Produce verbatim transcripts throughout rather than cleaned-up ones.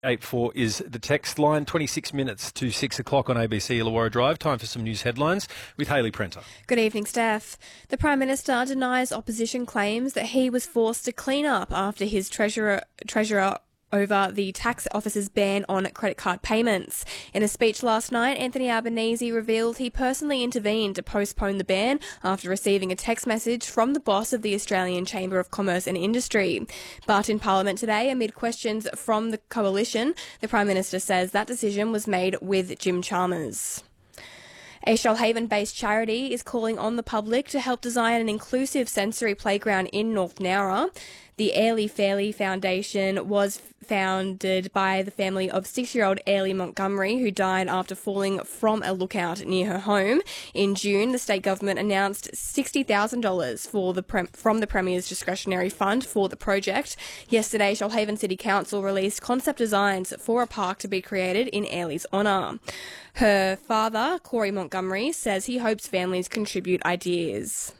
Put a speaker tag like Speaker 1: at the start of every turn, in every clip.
Speaker 1: eight four is the text line. twenty-six minutes to six o'clock on A B C Illawarra Drive. Time for some news headlines with Hayley Prenter.
Speaker 2: Good evening, Steph. The Prime Minister denies opposition claims that he was forced to clean up after his treasurer treasurer over the tax office's ban on credit card payments. In a speech last night, Anthony Albanese revealed he personally intervened to postpone the ban after receiving a text message from the boss of the Australian Chamber of Commerce and Industry. But in Parliament today, amid questions from the coalition, the Prime Minister says that decision was made with Jim Chalmers. A Shoalhaven-based charity is calling on the public to help design an inclusive sensory playground in North Nowra. The Airlie Fairley Foundation was founded by the family of six-year-old Airlie Montgomery, who died after falling from a lookout near her home. In June, the state government announced sixty thousand dollars for the pre- from the Premier's discretionary fund for the project. Yesterday, Shoalhaven City Council released concept designs for a park to be created in Airlie's honour. Her father, Corey Montgomery, says he hopes families contribute ideas.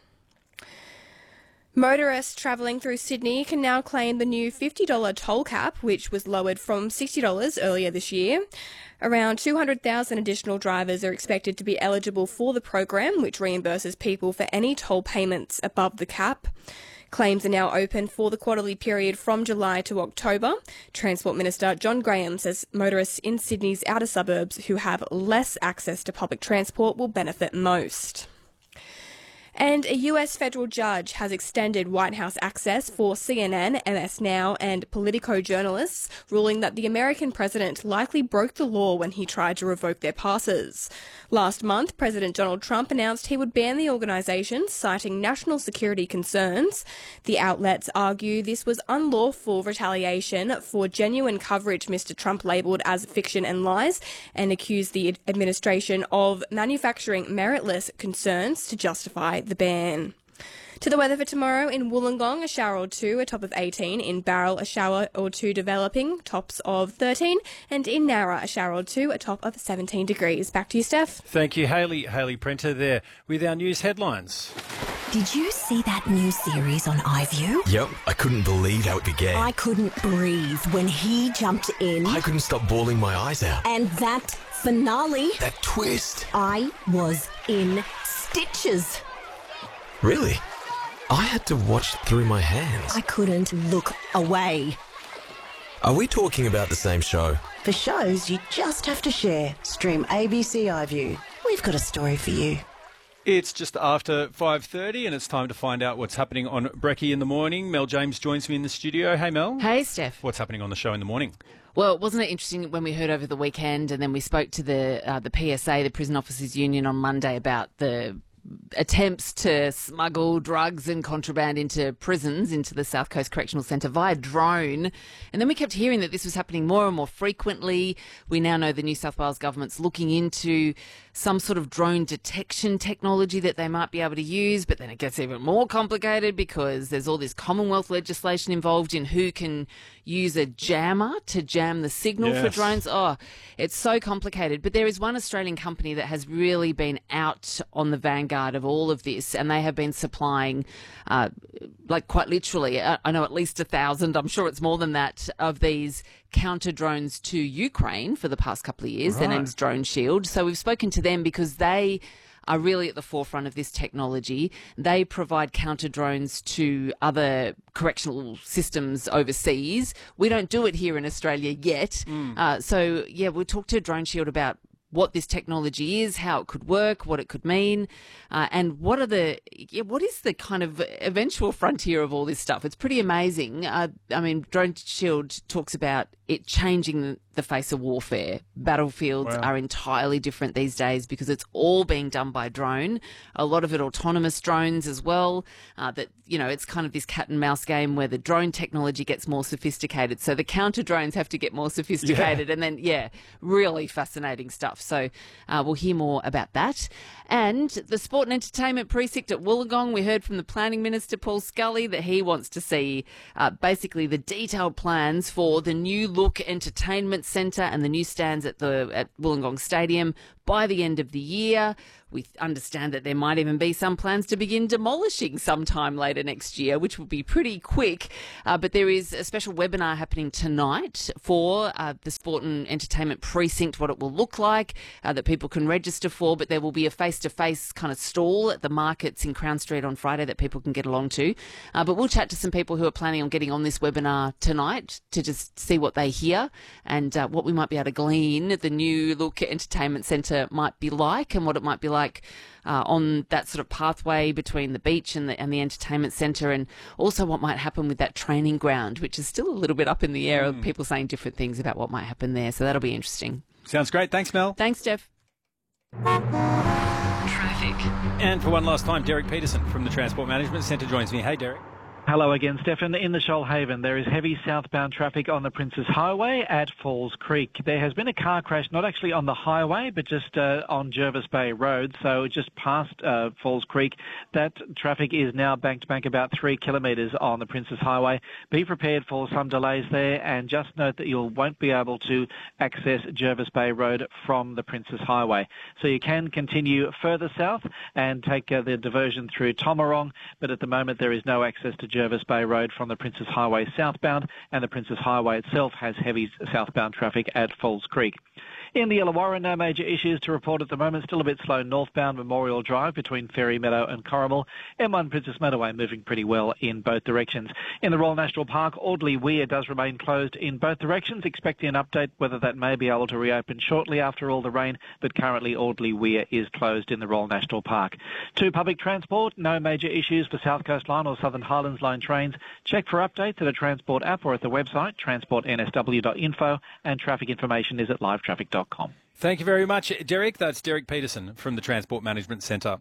Speaker 2: Motorists travelling through Sydney can now claim the new fifty dollars toll cap, which was lowered from sixty dollars earlier this year. Around two hundred thousand additional drivers are expected to be eligible for the program, which reimburses people for any toll payments above the cap. Claims are now open for the quarterly period from July to October. Transport Minister John Graham says motorists in Sydney's outer suburbs who have less access to public transport will benefit most. And a U S federal judge has extended White House access for C N N, M S Now and Politico journalists, ruling that the American president likely broke the law when he tried to revoke their passes. Last month, President Donald Trump announced he would ban the organisations, citing national security concerns. The outlets argue this was unlawful retaliation for genuine coverage Mister Trump labelled as fiction and lies, and accused the administration of manufacturing meritless concerns to justify the ban. To the weather for tomorrow: in Wollongong, a shower or two, a top of eighteen. In Barrel, a shower or two developing, tops of thirteen. And in Nowra, a shower or two, a top of seventeen degrees. Back to you, Steph.
Speaker 1: Thank you, Hayley. Hayley Prenter there with our news headlines.
Speaker 3: Did you see that new series on iView?
Speaker 4: Yep, I couldn't believe how it began.
Speaker 3: I couldn't breathe when he jumped in.
Speaker 4: I couldn't stop bawling my eyes out.
Speaker 3: And that finale.
Speaker 4: That twist.
Speaker 3: I was in stitches.
Speaker 4: Really? I had to watch through my hands.
Speaker 3: I couldn't look away.
Speaker 4: Are we talking about the same show?
Speaker 5: For shows you just have to share, stream A B C iView. We've got a story for you.
Speaker 1: It's just after five thirty and it's time to find out what's happening on Brekkie in the morning. Mel James joins me in the studio. Hey, Mel.
Speaker 6: Hey, Steph.
Speaker 1: What's happening on the show in the morning?
Speaker 6: Well, wasn't it interesting when we heard over the weekend and then we spoke to the uh, the P S A, the Prison Officers Union, on Monday about the attempts to smuggle drugs and contraband into prisons, into the South Coast Correctional Centre via drone. And then we kept hearing that this was happening more and more frequently. We now know the New South Wales government's looking into some sort of drone detection technology that they might be able to use, but then it gets even more complicated because there's all this Commonwealth legislation involved in who can use a jammer to jam the signal
Speaker 1: yes.
Speaker 6: for drones. Oh, it's so complicated. But there is one Australian company that has really been out on the vanguard of all of this, and they have been supplying, uh, like quite literally, I, I know at least a thousand, I'm sure it's more than that, of these counter drones to Ukraine for the past couple of years.
Speaker 1: Right.
Speaker 6: Their name's Drone Shield. So we've spoken to them because they are really at the forefront of this technology. They provide counter drones to other correctional systems overseas. We don't do it here in Australia yet. Mm. Uh, so, yeah, we'll talk to Drone Shield about what this technology is, how it could work, what it could mean, uh, and what are the yeah, what is the kind of eventual frontier of all this stuff. It's pretty amazing. Uh, I mean, Drone Shield talks about it changing the, the face of warfare. Battlefields
Speaker 1: wow.
Speaker 6: are entirely different these days because it's all being done by drone. A lot of it autonomous drones as well. Uh, that you know, it's kind of this cat and mouse game where the drone technology gets more sophisticated, so the counter drones have to get more sophisticated, yeah. and then yeah, really fascinating stuff. So uh, we'll hear more about that. And the Sport and Entertainment Precinct at Wollongong, we heard from the Planning Minister, Paul Scully, that he wants to see uh, basically the detailed plans for the new look entertainment centre and the new stands at the at Wollongong Stadium by the end of the year. We understand that there might even be some plans to begin demolishing sometime later next year, which will be pretty quick. Uh, but there is a special webinar happening tonight for uh, the Sport and Entertainment Precinct, what it will look like, uh, that people can register for. But there will be a face-to-face kind of stall at the markets in Crown Street on Friday that people can get along to. Uh, but we'll chat to some people who are planning on getting on this webinar tonight to just see what they hear and uh, what we might be able to glean the new look entertainment centre might be like and what it might be like Like uh, on that sort of pathway between the beach and the, and the entertainment centre, and also what might happen with that training ground, which is still a little bit up in the air. Mm. People saying different things about what might happen there, so that'll be interesting.
Speaker 1: Sounds great. Thanks, Mel.
Speaker 6: Thanks, Jeff.
Speaker 1: Traffic. And for one last time, Derek Peterson from the Transport Management Centre joins me. Hey, Derek.
Speaker 7: Hello again, Stefan. In the Shoalhaven, there is heavy southbound traffic on the Princes Highway at Falls Creek. There has been a car crash, not actually on the highway, but just uh, on Jervis Bay Road, so just past uh, Falls Creek. That traffic is now banked back about three kilometres on the Princes Highway. Be prepared for some delays there, and just note that you won't be able to access Jervis Bay Road from the Princes Highway. So you can continue further south and take uh, the diversion through Tomarong, but at the moment there is no access to Jervis Bay Road from the Princes Highway southbound, and the Princes Highway itself has heavy southbound traffic at Falls Creek. In the Illawarra, no major issues to report at the moment. Still a bit slow northbound Memorial Drive between Ferry Meadow and Corrimal. M one Princess Motorway moving pretty well in both directions. In the Royal National Park, Audley Weir does remain closed in both directions. Expecting an update whether that may be able to reopen shortly after all the rain, but currently Audley Weir is closed in the Royal National Park. To public transport, no major issues for South Coast Line or Southern Highlands Line trains. Check for updates at a Transport app or at the website transport n s w dot info, and traffic information is at live traffic dot com.
Speaker 1: Thank you very much, Derek. That's Derek Peterson from the Transport Management Centre.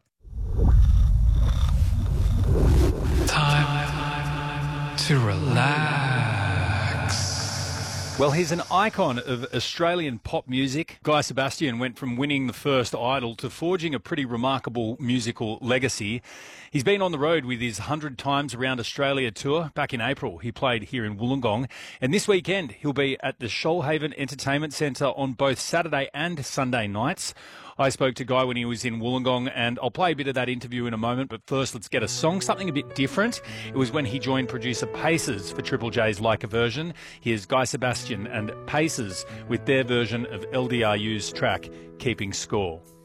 Speaker 8: Time to relax.
Speaker 1: Well, he's an icon of Australian pop music. Guy Sebastian went from winning the first Idol to forging a pretty remarkable musical legacy. He's been on the road with his one hundred Times Around Australia tour. Back in April, he played here in Wollongong. And this weekend, he'll be at the Shoalhaven Entertainment Centre on both Saturday and Sunday nights. I spoke to Guy when he was in Wollongong, and I'll play a bit of that interview in a moment. But first, let's get a song, something a bit different. It was when he joined producer Paces for Triple J's Like a Version. Here's Guy Sebastian and Paces with their version of L D R U's track, Keeping Score.